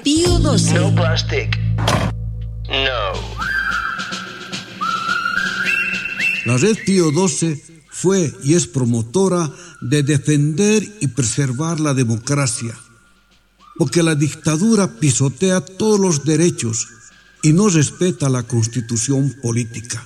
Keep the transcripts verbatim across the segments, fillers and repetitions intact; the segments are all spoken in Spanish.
Pío doce. No plastic. No. La Red Pío doce fue y es promotora de defender y preservar la democracia, porque la dictadura pisotea todos los derechos y no respeta la Constitución política.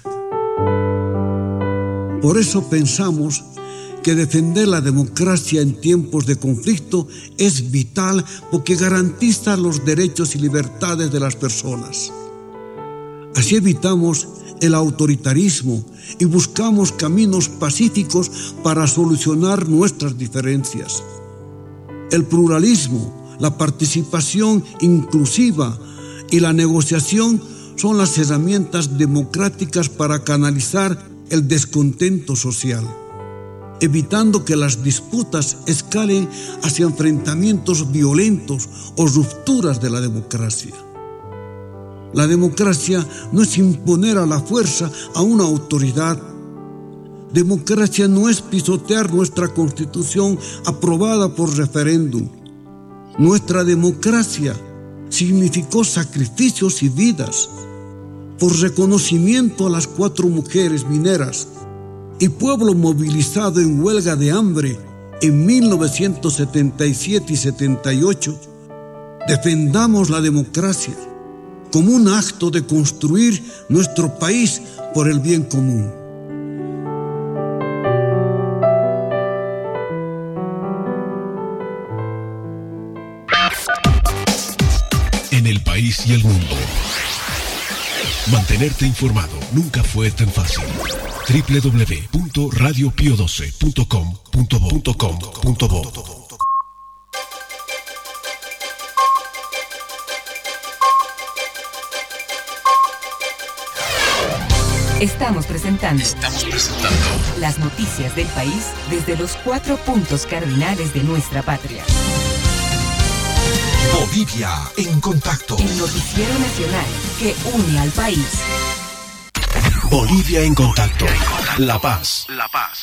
Por eso pensamos que defender la democracia en tiempos de conflicto es vital porque garantiza los derechos y libertades de las personas. Así evitamos el autoritarismo y buscamos caminos pacíficos para solucionar nuestras diferencias. El pluralismo, la participación inclusiva y la negociación son las herramientas democráticas para canalizar el descontento social, evitando que las disputas escalen hacia enfrentamientos violentos o rupturas de la democracia. La democracia no es imponer a la fuerza a una autoridad. Democracia no es pisotear nuestra Constitución aprobada por referéndum. Nuestra democracia significó sacrificios y vidas por reconocimiento a las cuatro mujeres mineras y pueblo movilizado en huelga de hambre en mil novecientos setenta y siete y setenta y ocho. Defendamos la democracia como un acto de construir nuestro país por el bien común. En el país y el mundo, mantenerte informado nunca fue tan fácil. doble u doble u doble u punto radio pío doce punto com punto bo. Estamos presentando, Estamos presentando las noticias del país desde los cuatro puntos cardinales de nuestra patria. Bolivia en contacto. El noticiero nacional que une al país. Bolivia en contacto. La Paz. La Paz.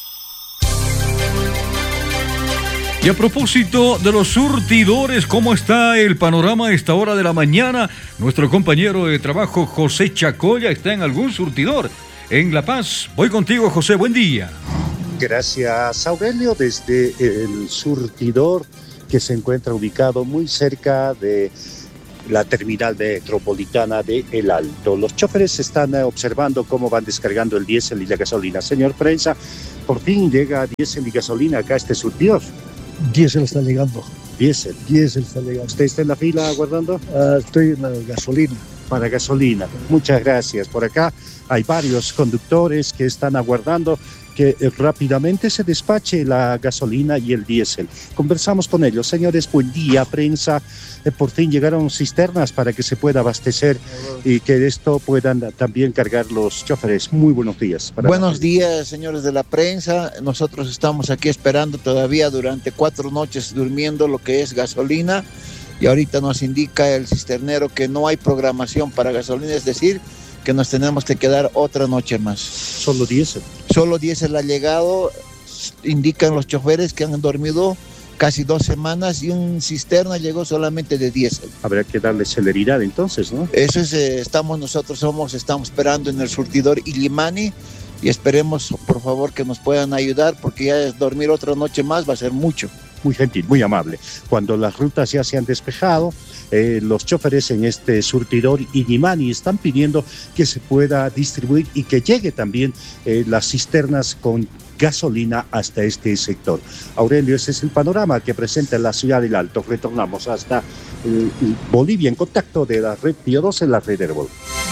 Y a propósito de los surtidores, ¿cómo está el panorama a esta hora de la mañana? Nuestro compañero de trabajo, José Chacoya, está en algún surtidor en La Paz. Voy contigo, José, buen día. Gracias, Aurelio, desde el surtidor que se encuentra ubicado muy cerca de la terminal metropolitana de El Alto. Los choferes están observando cómo van descargando el diésel y la gasolina. Señor prensa, por fin llega diésel y gasolina acá a este surtidor. Diésel está llegando. Diésel. Diésel está llegando. ¿Usted está en la fila aguardando? Uh, estoy en la gasolina. Para gasolina. Muchas gracias. Por acá hay varios conductores que están aguardando que rápidamente se despache la gasolina y el diésel. Conversamos con ellos. Señores, buen día, prensa. Eh, por fin llegaron cisternas para que se pueda abastecer y que esto puedan también cargar los choferes. Muy buenos días. Buenos días, señores de la prensa. Nosotros estamos aquí esperando todavía durante cuatro noches durmiendo lo que es gasolina y ahorita nos indica el cisternero que no hay programación para gasolina, es decir, que nos tenemos que quedar otra noche más. Solo diésel. Solo diésel ha llegado, indican los choferes que han dormido casi dos semanas y un cisterna llegó solamente de diésel. Habrá que darle celeridad entonces, ¿no? Eso es, eh, estamos nosotros somos, estamos esperando en el surtidor Illimani y esperemos por favor que nos puedan ayudar porque ya dormir otra noche más va a ser mucho. Muy gentil, muy amable. Cuando las rutas ya se han despejado, eh, los choferes en este surtidor Illimani están pidiendo que se pueda distribuir y que llegue también eh, las cisternas con gasolina hasta este sector. Aurelio, ese es el panorama que presenta la ciudad del Alto. Retornamos hasta eh, Bolivia en contacto de la red Pío doce en la red Herbol.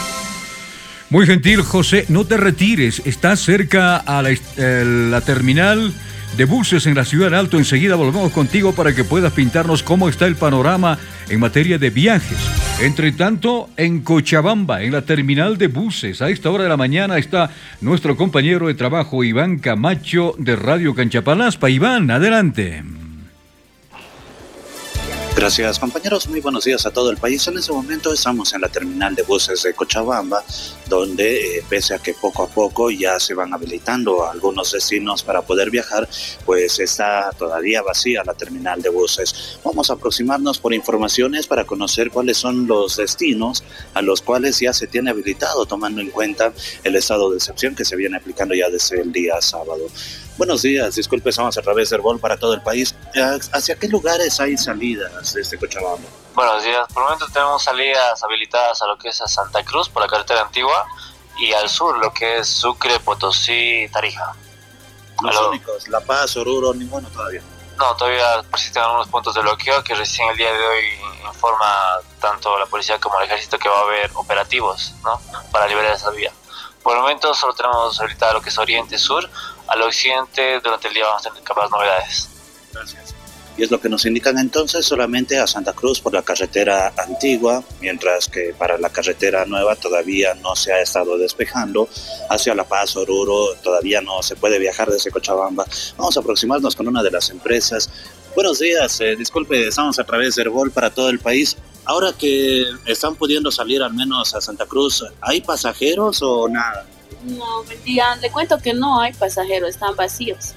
Muy gentil, José, no te retires, estás cerca a la, eh, la terminal de buses en la ciudad del Alto. Enseguida volvemos contigo para que puedas pintarnos cómo está el panorama en materia de viajes. Entre tanto, en Cochabamba, en la terminal de buses, a esta hora de la mañana está nuestro compañero de trabajo, Iván Camacho, de Radio Canchapalaspa. Iván, adelante. Gracias, compañeros. Muy buenos días a todo el país. En este momento estamos en la terminal de buses de Cochabamba, donde eh, pese a que poco a poco ya se van habilitando algunos destinos para poder viajar, pues está todavía vacía la terminal de buses. Vamos a aproximarnos por informaciones para conocer cuáles son los destinos a los cuales ya se tiene habilitado, tomando en cuenta el estado de excepción que se viene aplicando ya desde el día sábado. Buenos días, disculpe, estamos a través del Vol para todo el país. ¿Hacia qué lugares hay salidas desde Cochabamba? Buenos días, por el momento tenemos salidas habilitadas a lo que es a Santa Cruz por la carretera antigua y al sur lo que es Sucre, Potosí, Tarija. Los Aló. únicos, La Paz, Oruro, ninguno todavía. No, todavía persisten algunos puntos de bloqueo que recién el día de hoy informa tanto la policía como el ejército que va a haber operativos, ¿no?, para liberar esa vía. Por el momento solo tenemos habilitada lo que es Oriente, Sur. Al occidente durante el día vamos a tener capaz novedades. Gracias. Y es lo que nos indican entonces solamente a Santa Cruz por la carretera antigua, mientras que para la carretera nueva todavía no se ha estado despejando. Hacia La Paz, Oruro, todavía no se puede viajar desde Cochabamba. Vamos a aproximarnos con una de las empresas. Buenos días, eh, disculpe, estamos a través de Herbol para todo el país. Ahora que están pudiendo salir al menos a Santa Cruz, ¿hay pasajeros o nada? No, día, le cuento que no hay pasajeros, están vacíos.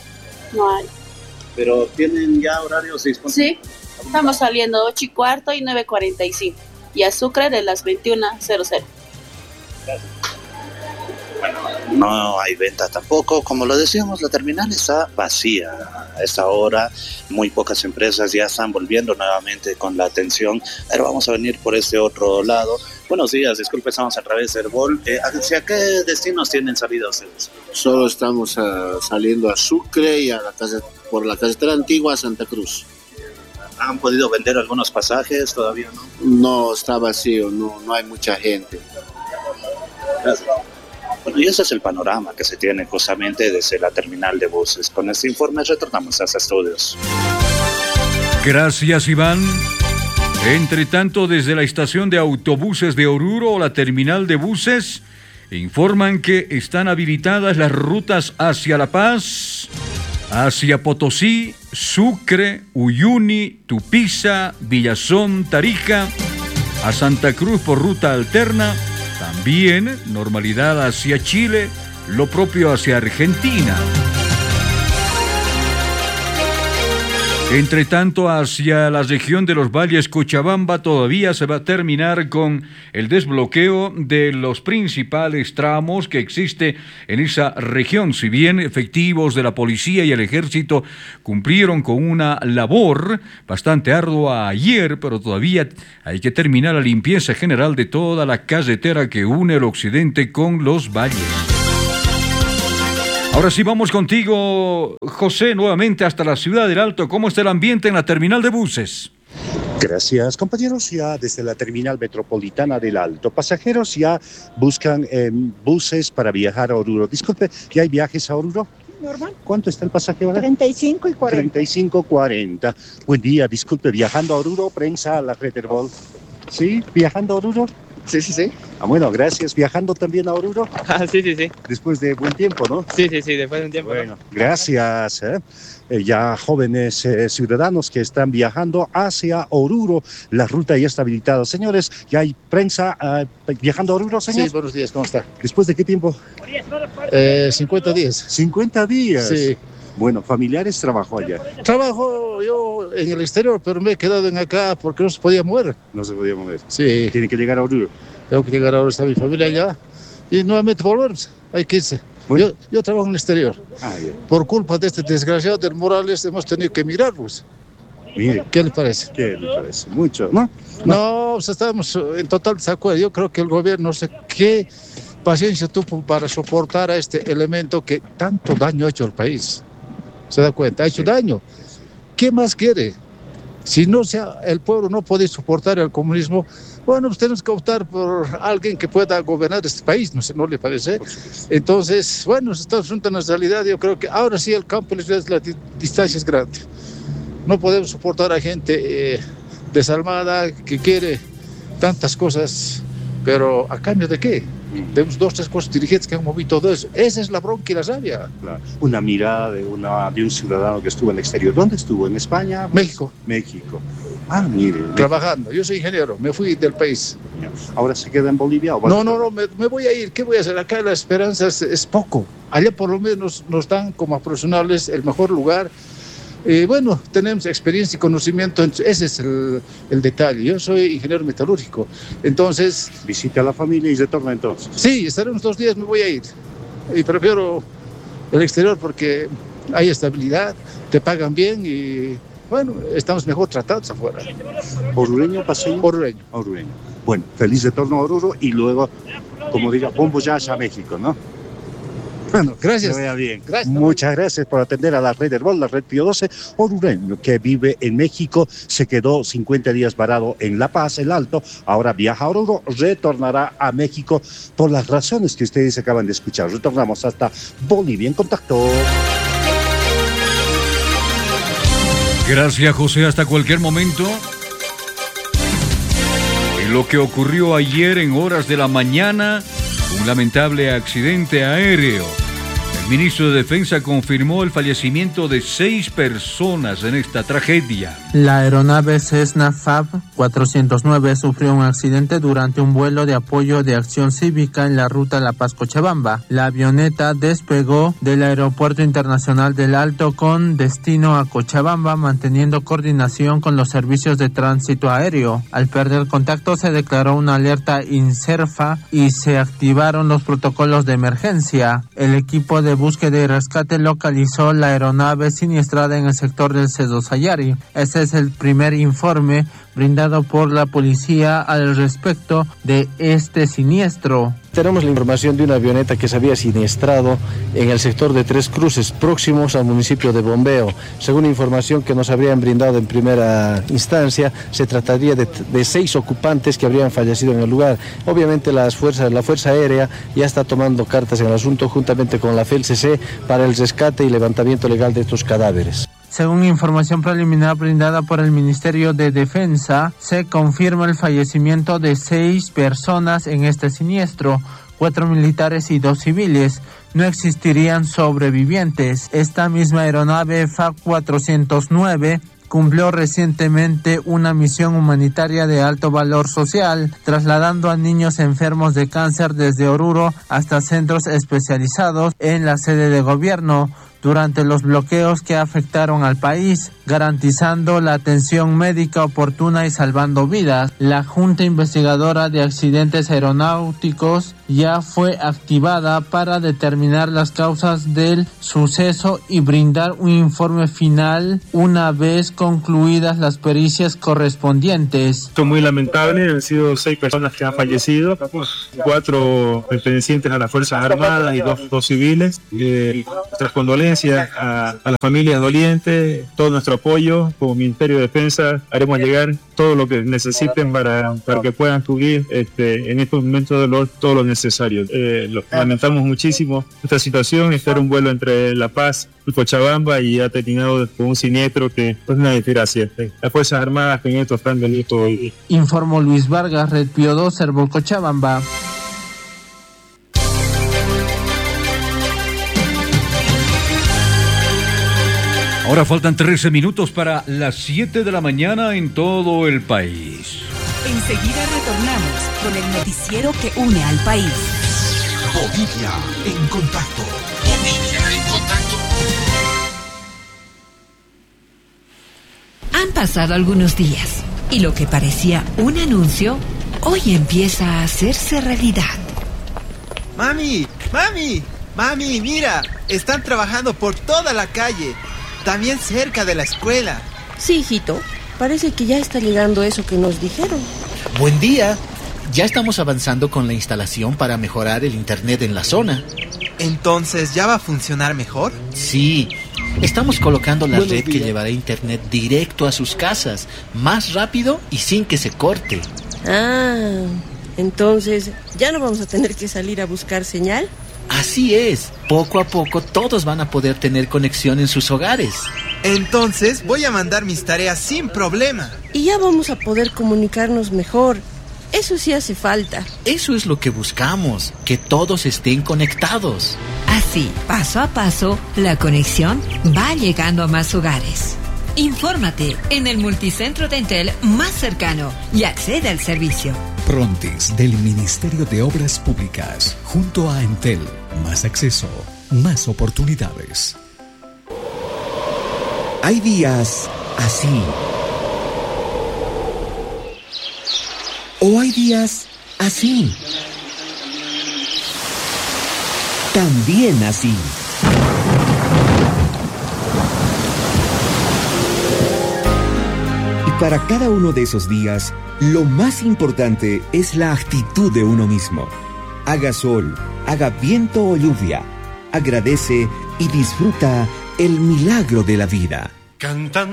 No hay. ¿Pero tienen ya horarios disponibles? Sí, estamos saliendo ocho y cuarto y nueve cuarenta y cinco. Y a Sucre de las veintiuna cero cero. Gracias. Bueno, no hay venta tampoco. Como lo decíamos, la terminal está vacía. A esta hora, muy pocas empresas ya están volviendo nuevamente con la atención. Pero vamos a venir por este otro lado. Buenos días, disculpe, estamos a través del Vol. Eh, ¿Hacia qué destinos tienen salida ustedes? Solo estamos uh, saliendo a Sucre y a la casa, por la carretera antigua a Santa Cruz. ¿Han podido vender algunos pasajes? Todavía no. No, está vacío, no, no hay mucha gente. Gracias. Bueno, y ese es el panorama que se tiene justamente desde la terminal de buses. Con este informe retornamos a los estudios. Gracias, Iván. Entre tanto, desde la estación de autobuses de Oruro o la terminal de buses, informan que están habilitadas las rutas hacia La Paz, hacia Potosí, Sucre, Uyuni, Tupiza, Villazón, Tarija, a Santa Cruz por ruta alterna. También normalidad hacia Chile, lo propio hacia Argentina. Entre tanto, hacia la región de los Valles Cochabamba todavía se va a terminar con el desbloqueo de los principales tramos que existe en esa región. Si bien efectivos de la policía y el ejército cumplieron con una labor bastante ardua ayer, pero todavía hay que terminar la limpieza general de toda la carretera que une el occidente con los valles. Ahora sí vamos contigo, José, nuevamente hasta la ciudad del Alto. ¿Cómo está el ambiente en la terminal de buses? Gracias, compañeros. Ya desde la terminal metropolitana del Alto, pasajeros ya buscan eh, buses para viajar a Oruro. Disculpe, ¿ya hay viajes a Oruro? Normal. ¿Cuánto está el pasaje ahora? treinta y cinco y cuarenta. treinta y cinco, cuarenta. Buen día, disculpe, viajando a Oruro, prensa, la red Herbol. ¿Sí? ¿Viajando a Oruro? Sí, sí, sí. Ah, bueno, gracias. ¿Viajando también a Oruro? Ah, sí, sí, sí. Después de buen tiempo, ¿no? Sí, sí, sí, después de un tiempo. Bueno, gracias. ¿eh? Eh, ya jóvenes eh, ciudadanos que están viajando hacia Oruro, la ruta ya está habilitada. Señores, ya hay prensa uh, viajando a Oruro, señor. Sí, buenos días, ¿cómo está? ¿Después de qué tiempo? Eh, cincuenta días. ¿cincuenta días? Sí. Bueno, familiares trabajó allá. Trabajo yo en el exterior, pero me he quedado en acá porque no se podía mover. No se podía mover. Sí. Tiene que llegar a Oruro. Tengo que llegar ahora, está mi familia allá. Y nuevamente volver, hay que irse. Bueno. Yo, yo trabajo en el exterior. Ah, bien. Por culpa de este desgraciado del Morales hemos tenido que emigrar, pues. Mire. ¿Qué le parece? ¿Qué le parece? Mucho, ¿no? No, no pues estamos en total desacuerdo. Yo creo que el gobierno no sé qué paciencia tuvo para soportar a este elemento que tanto daño ha hecho al país. ¿Se da cuenta? Ha hecho daño. ¿Qué más quiere? Si no sea, el pueblo no puede soportar el comunismo, bueno, pues tenemos que optar por alguien que pueda gobernar este país, ¿no, ¿no le parece? Entonces, bueno, estamos frente a una realidad. Yo creo que ahora sí el campo y la distancia es grande. No podemos soportar a gente eh, desalmada que quiere tantas cosas, pero ¿a cambio de qué? Tenemos dos, tres cosas dirigentes que han movido todo eso. Esa es la bronca y la rabia. Claro. Una mirada de, una, de un ciudadano que estuvo en el exterior. ¿Dónde estuvo? ¿En España? México. México. Ah, mire. Trabajando. Yo soy ingeniero, me fui del país. ¿Ahora se queda en Bolivia? ¿O no, no, no, me, me voy a ir. ¿Qué voy a hacer? Acá la esperanza es, es poco. Allá por lo menos nos dan como profesionales el mejor lugar. Eh, bueno, tenemos experiencia y conocimiento, ese es el, el detalle. Yo soy ingeniero metalúrgico, entonces... Visita a la familia y retorna entonces. Sí, estaremos dos días, me voy a ir. Y prefiero el exterior porque hay estabilidad, te pagan bien y, bueno, estamos mejor tratados afuera. ¿Orureño, paseño? Orureño. Orureño. Bueno, feliz retorno a Oruro y luego, como diga, bombo ya a México, ¿no? Bueno, gracias. Que vea bien. Gracias. Muchas gracias por atender a la red Herbol, la red Pío doce. Orureño, que vive en México, se quedó cincuenta días varado en La Paz, el Alto, ahora viaja a Oruro, retornará a México por las razones que ustedes acaban de escuchar. Retornamos hasta Bolivia en contacto. Gracias, José, hasta cualquier momento. En lo que ocurrió ayer en horas de la mañana, un lamentable accidente aéreo. El ministro de Defensa confirmó el fallecimiento de seis personas en esta tragedia. La aeronave Cessna F A B cuatrocientos nueve sufrió un accidente durante un vuelo de apoyo de acción cívica en la ruta La Paz-Cochabamba. La avioneta despegó del Aeropuerto Internacional del Alto con destino a Cochabamba, manteniendo coordinación con los servicios de tránsito aéreo. Al perder contacto se declaró una alerta INSERFA y se activaron los protocolos de emergencia. El equipo de búsqueda y rescate localizó la aeronave siniestrada en el sector del Cedo Sayari. Este es el primer informe brindado por la policía al respecto de este siniestro. Tenemos la información de una avioneta que se había siniestrado en el sector de Tres Cruces, próximos al municipio de Bombeo. Según información que nos habrían brindado en primera instancia, se trataría de, de seis ocupantes que habrían fallecido en el lugar. Obviamente las fuerzas, la Fuerza Aérea ya está tomando cartas en el asunto juntamente con la F E L C C para el rescate y levantamiento legal de estos cadáveres. Según información preliminar brindada por el Ministerio de Defensa, se confirma el fallecimiento de seis personas en este siniestro, cuatro militares y dos civiles. No existirían sobrevivientes. Esta misma aeronave F A B cuatrocientos nueve cumplió recientemente una misión humanitaria de alto valor social, trasladando a niños enfermos de cáncer desde Oruro hasta centros especializados en la sede de gobierno durante los bloqueos que afectaron al país, garantizando la atención médica oportuna y salvando vidas. La Junta Investigadora de Accidentes Aeronáuticos ya fue activada para determinar las causas del suceso y brindar un informe final una vez concluidas las pericias correspondientes. Esto es muy lamentable, han sido seis personas que han fallecido, cuatro pertenecientes a las Fuerzas Armadas y dos, dos civiles. Eh, nuestras condolencias a, a las familias dolientes, todo nuestro apoyo. Como Ministerio de Defensa haremos llegar todo lo que necesiten para, para que puedan cubrir este, en estos momentos de dolor todo lo necesario. Eh, lo lamentamos muchísimo esta situación. Este era un vuelo entre La Paz y Cochabamba y ha terminado con un siniestro que es una desgracia. Las Fuerzas Armadas en esto están de luto hoy. Informó Luis Vargas, Red Pío doce, Herbol Cochabamba. Ahora faltan trece minutos para las siete de la mañana en todo el país. Enseguida retornamos con el noticiero que une al país. Bolivia en contacto. Bolivia en contacto. Han pasado algunos días y lo que parecía un anuncio hoy empieza a hacerse realidad. Mami, mami, mami, mira, están trabajando por toda la calle. También cerca de la escuela. Sí, hijito. Parece que ya está llegando eso que nos dijeron. Buen día. Ya estamos avanzando con la instalación para mejorar el internet en la zona. ¿Entonces ya va a funcionar mejor? Sí. Estamos colocando la Buenos red días. que llevará internet directo a sus casas, más rápido y sin que se corte. Ah, entonces, ¿ya no vamos a tener que salir a buscar señal? Así es. Poco a poco todos van a poder tener conexión en sus hogares. Entonces voy a mandar mis tareas sin problema. Y ya vamos a poder comunicarnos mejor. Eso sí hace falta. Eso es lo que buscamos, que todos estén conectados. Así, paso a paso, la conexión va llegando a más hogares. Infórmate en el multicentro de Entel más cercano y accede al servicio. Prontis del Ministerio de Obras Públicas, junto a Entel, más acceso, más oportunidades. Hay días así. O hay días así. También así. Y para cada uno de esos días, lo más importante es la actitud de uno mismo. Haga sol, haga viento o lluvia. Agradece y disfruta el milagro de la vida. Cantando.